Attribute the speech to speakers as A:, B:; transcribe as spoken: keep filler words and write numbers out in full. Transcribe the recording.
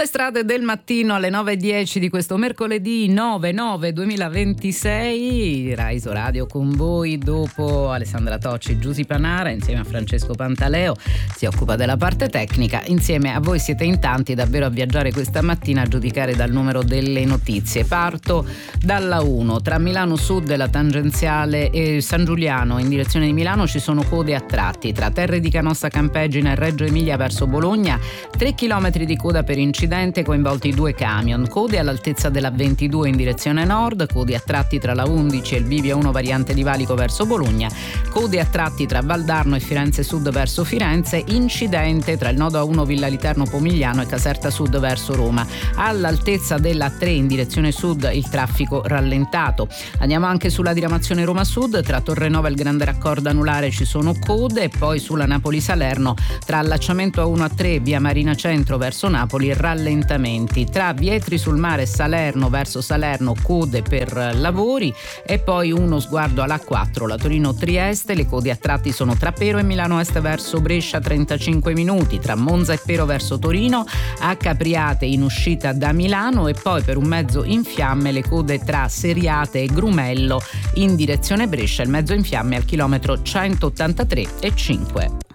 A: Sulle strade del mattino alle nove e dieci di questo mercoledì nove nove duemilaventisei, Raiso Radio con voi dopo Alessandra Tocci, Giusy Panara insieme a Francesco Pantaleo si occupa della parte tecnica. Insieme a voi siete in tanti davvero a viaggiare questa mattina, a giudicare dal numero delle notizie. Parto dalla uno. Tra Milano Sud e la tangenziale e San Giuliano in direzione di Milano ci sono code a tratti. Tra Terre di Canossa Campeggine e Reggio Emilia verso Bologna tre chilometri di coda per incidente, coinvolti due camion. Code all'altezza della ventidue in direzione nord, code a tratti tra la undici e il Bivio uno variante di Valico verso Bologna, code a tratti tra Valdarno e Firenze Sud verso Firenze, incidente tra il nodo A uno Villa Literno Pomigliano e Caserta Sud verso Roma. All'altezza della tre in direzione sud il traffico rallentato. Andiamo anche sulla diramazione Roma Sud, tra Torrenova e il Grande Raccordo Anulare ci sono code, e poi sulla Napoli Salerno tra allacciamento A uno A tre via Marina Centro verso Napoli rallentamenti. Tra Vietri sul Mare e Salerno verso Salerno code per lavori, e poi uno sguardo alla A quattro, la Torino Trieste, le code a tratti sono tra Pero e Milano Est verso Brescia trentacinque minuti, tra Monza e Pero verso Torino, a Capriate in uscita da Milano, e poi per un mezzo in fiamme le code tra Seriate e Grumello in direzione Brescia, il mezzo in fiamme al chilometro centottantatré e cinque.